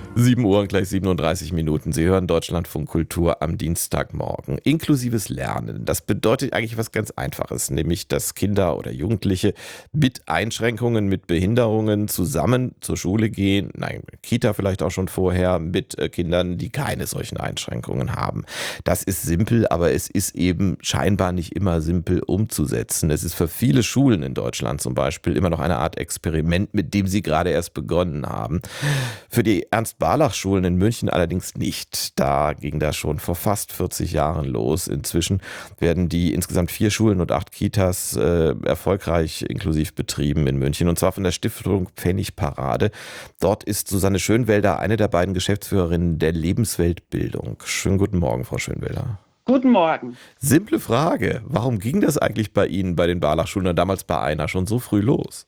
7 Uhr und gleich 37 Minuten. Sie hören Deutschlandfunk Kultur am Dienstagmorgen. Inklusives Lernen. Das bedeutet eigentlich was ganz Einfaches, nämlich, dass Kinder oder Jugendliche mit Einschränkungen, mit Behinderungen zusammen zur Schule gehen. Nein, Kita vielleicht auch schon vorher mit Kindern, die keine solchen Einschränkungen haben. Das ist simpel, aber es ist eben scheinbar nicht immer simpel umzusetzen. Es ist für viele Schulen in Deutschland zum Beispiel immer noch eine Art Experiment, mit dem sie gerade erst begonnen haben. Für die Ernst-Barlach-Schulen in München allerdings nicht. Da ging das schon vor fast 40 Jahren los. Inzwischen werden die insgesamt 4 Schulen und 8 Kitas erfolgreich inklusiv betrieben in München. Und zwar von der Stiftung Pfennigparade. Dort ist Susanne Schönwelder eine der beiden Geschäftsführerinnen der Lebensweltbildung. Schönen guten Morgen, Frau Schönwelder. Guten Morgen. Simple Frage. Warum ging das eigentlich bei Ihnen, bei den Barlach-Schulen oder damals bei einer schon so früh los?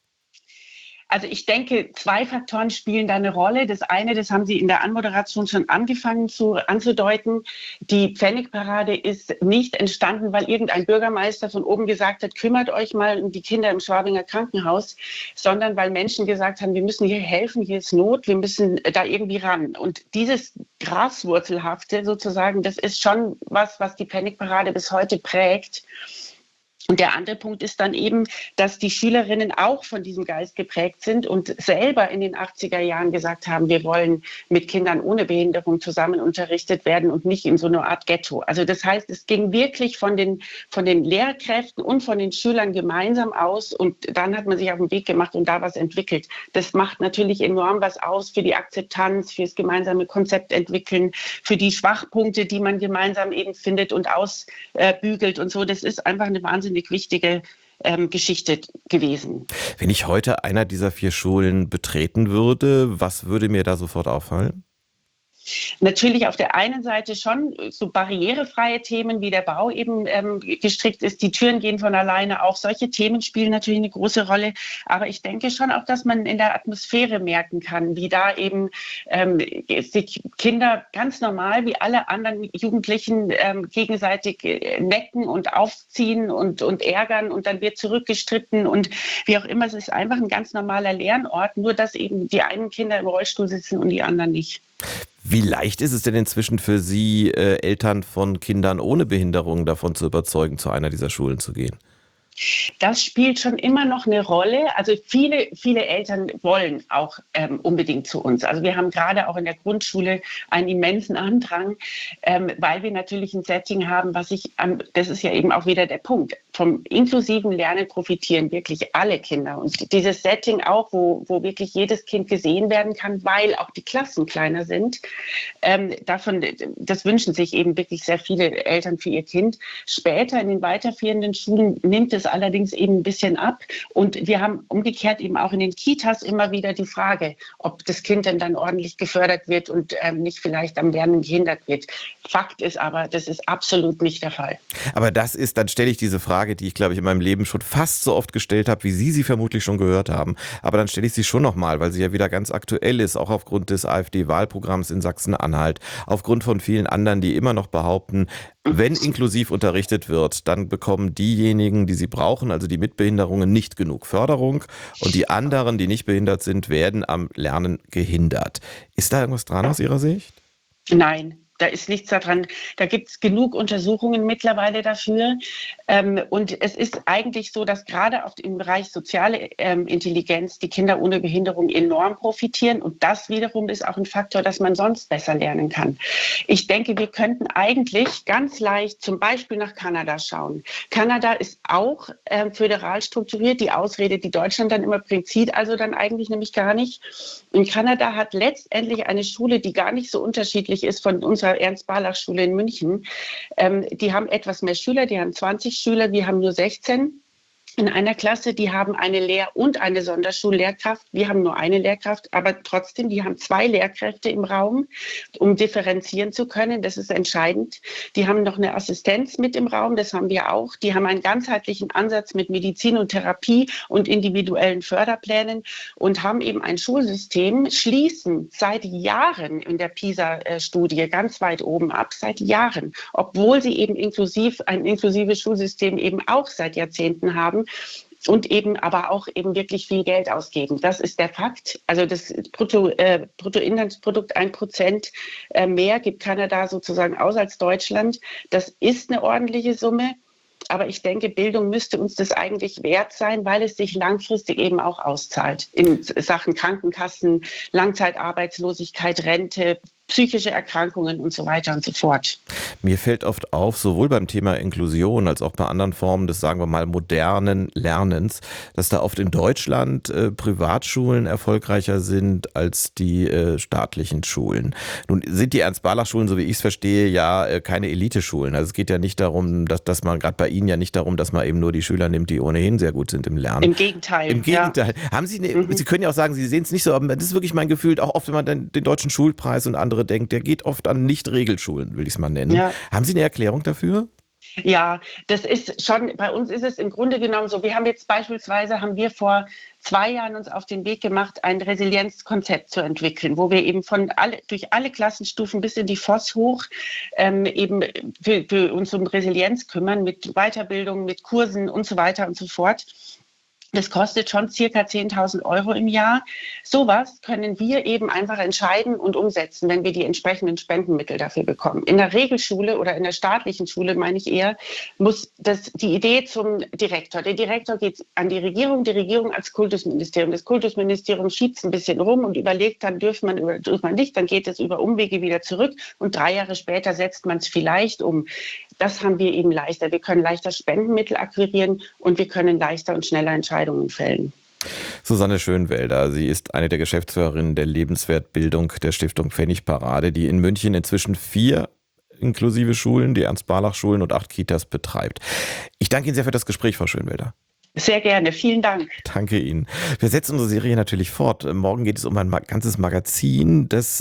Also ich denke, 2 Faktoren spielen da eine Rolle. Das eine, das haben Sie in der Anmoderation schon angefangen anzudeuten. Die Pfennigparade ist nicht entstanden, weil irgendein Bürgermeister von oben gesagt hat, kümmert euch mal um die Kinder im Schwabinger Krankenhaus, sondern weil Menschen gesagt haben, wir müssen hier helfen, hier ist Not, wir müssen da irgendwie ran. Und dieses Graswurzelhafte sozusagen, das ist schon was die Pfennigparade bis heute prägt. Und der andere Punkt ist dann eben, dass die Schülerinnen auch von diesem Geist geprägt sind und selber in den 80er Jahren gesagt haben, wir wollen mit Kindern ohne Behinderung zusammen unterrichtet werden und nicht in so einer Art Ghetto. Also das heißt, es ging wirklich von den Lehrkräften und von den Schülern gemeinsam aus und dann hat man sich auf den Weg gemacht und da was entwickelt. Das macht natürlich enorm was aus für die Akzeptanz, fürs gemeinsame Konzept entwickeln, für die Schwachpunkte, die man gemeinsam eben findet und ausbügelt und so. Das ist einfach eine wahnsinnig wichtige Geschichte gewesen. Wenn ich heute einer dieser 4 Schulen betreten würde, was würde mir da sofort auffallen? Natürlich auf der einen Seite schon so barrierefreie Themen, wie der Bau eben gestrickt ist. Die Türen gehen von alleine auf. Solche Themen spielen natürlich eine große Rolle. Aber ich denke schon auch, dass man in der Atmosphäre merken kann, wie da eben sich Kinder ganz normal wie alle anderen Jugendlichen gegenseitig necken und aufziehen und ärgern und dann wird zurückgestritten und wie auch immer. Es ist einfach ein ganz normaler Lernort, nur dass eben die einen Kinder im Rollstuhl sitzen und die anderen nicht. Wie leicht ist es denn inzwischen für Sie, Eltern von Kindern ohne Behinderung davon zu überzeugen, zu einer dieser Schulen zu gehen? Das spielt schon immer noch eine Rolle. Also viele Eltern wollen auch unbedingt zu uns. Also wir haben gerade auch in der Grundschule einen immensen Andrang, weil wir natürlich ein Setting haben, das ist ja eben auch wieder der Punkt, vom inklusiven Lernen profitieren wirklich alle Kinder. Und dieses Setting auch, wo wirklich jedes Kind gesehen werden kann, weil auch die Klassen kleiner sind, das wünschen sich eben wirklich sehr viele Eltern für ihr Kind. Später in den weiterführenden Schulen nimmt es allerdings eben ein bisschen ab. Und wir haben umgekehrt eben auch in den Kitas immer wieder die Frage, ob das Kind denn dann ordentlich gefördert wird und nicht vielleicht am Lernen gehindert wird. Fakt ist aber, das ist absolut nicht der Fall. Aber dann stelle ich diese Frage, die ich, glaube ich, in meinem Leben schon fast so oft gestellt habe, wie Sie sie vermutlich schon gehört haben. Aber dann stelle ich sie schon nochmal, weil sie ja wieder ganz aktuell ist, auch aufgrund des AfD-Wahlprogramms in Sachsen-Anhalt, aufgrund von vielen anderen, die immer noch behaupten, wenn inklusiv unterrichtet wird, dann bekommen diejenigen, die sie brauchen, also die mit Behinderungen, nicht genug Förderung und die anderen, die nicht behindert sind, werden am Lernen gehindert. Ist da irgendwas dran aus Ihrer Sicht? Nein. Da ist nichts daran. Da gibt es genug Untersuchungen mittlerweile dafür. Und es ist eigentlich so, dass gerade auch im Bereich soziale Intelligenz die Kinder ohne Behinderung enorm profitieren. Und das wiederum ist auch ein Faktor, dass man sonst besser lernen kann. Ich denke, wir könnten eigentlich ganz leicht zum Beispiel nach Kanada schauen. Kanada ist auch föderal strukturiert. Die Ausrede, die Deutschland dann immer bringt, zieht also dann eigentlich nämlich gar nicht. Und Kanada hat letztendlich eine Schule, die gar nicht so unterschiedlich ist von unserer Ernst-Barlach-Schule in München. Die haben etwas mehr Schüler, die haben 20 Schüler, wir haben nur 16. In einer Klasse, die haben eine Lehr- und eine Sonderschullehrkraft. Wir haben nur eine Lehrkraft, aber trotzdem, die haben 2 Lehrkräfte im Raum, um differenzieren zu können. Das ist entscheidend. Die haben noch eine Assistenz mit im Raum, das haben wir auch. Die haben einen ganzheitlichen Ansatz mit Medizin und Therapie und individuellen Förderplänen und haben eben ein Schulsystem, schließen seit Jahren in der PISA-Studie ganz weit oben ab, seit Jahren, obwohl sie eben ein inklusives Schulsystem eben auch seit Jahrzehnten haben. und eben aber auch eben wirklich viel Geld ausgeben. Das ist der Fakt. Also das Bruttoinlandsprodukt 1% mehr gibt Kanada sozusagen aus als Deutschland. Das ist eine ordentliche Summe. Aber ich denke, Bildung müsste uns das eigentlich wert sein, weil es sich langfristig eben auch auszahlt. In Sachen Krankenkassen, Langzeitarbeitslosigkeit, Rente, psychische Erkrankungen und so weiter und so fort. Mir fällt oft auf, sowohl beim Thema Inklusion als auch bei anderen Formen des, sagen wir mal, modernen Lernens, dass da oft in Deutschland Privatschulen erfolgreicher sind als die staatlichen Schulen. Nun sind die Ernst-Barlach-Schulen, so wie ich es verstehe, ja keine Eliteschulen. Also es geht ja nicht darum, dass man gerade bei Ihnen ja nicht darum, dass man eben nur die Schüler nimmt, die ohnehin sehr gut sind im Lernen. Im Gegenteil. Im Gegenteil. Ja. Haben Sie Sie können ja auch sagen, Sie sehen es nicht so, aber das ist wirklich mein Gefühl, auch oft, wenn man den deutschen Schulpreis und andere denkt, der geht oft an Nicht-Regelschulen, will ich es mal nennen. Ja. Haben Sie eine Erklärung dafür? Ja, das ist schon, bei uns ist es im Grunde genommen so, haben wir vor 2 Jahren uns auf den Weg gemacht, ein Resilienzkonzept zu entwickeln, wo wir eben durch alle Klassenstufen bis in die FOS hoch eben für uns um Resilienz kümmern, mit Weiterbildung, mit Kursen und so weiter und so fort. Das kostet schon circa 10.000 € im Jahr. Sowas können wir eben einfach entscheiden und umsetzen, wenn wir die entsprechenden Spendenmittel dafür bekommen. In der Regelschule oder in der staatlichen Schule, meine ich eher, muss die Idee zum Direktor. Der Direktor geht an die Regierung als Kultusministerium. Das Kultusministerium schiebt es ein bisschen rum und überlegt, dann dürft man oder dürft man nicht, dann geht es über Umwege wieder zurück und 3 Jahre später setzt man es vielleicht um. Das haben wir eben leichter. Wir können leichter Spendenmittel akquirieren und wir können leichter und schneller Entscheidungen fällen. Susanne Schönwelder, sie ist eine der Geschäftsführerinnen der Lebenswertbildung der Stiftung Pfennigparade, die in München inzwischen 4 inklusive Schulen, die Ernst-Barlach-Schulen und 8 Kitas betreibt. Ich danke Ihnen sehr für das Gespräch, Frau Schönwelder. Sehr gerne, vielen Dank. Danke Ihnen. Wir setzen unsere Serie natürlich fort. Morgen geht es um ein ganzes Magazin, das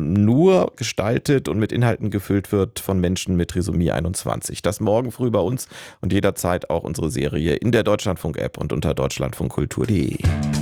nur gestaltet und mit Inhalten gefüllt wird von Menschen mit Trisomie 21. Das morgen früh bei uns und jederzeit auch unsere Serie in der Deutschlandfunk-App und unter deutschlandfunkkultur.de.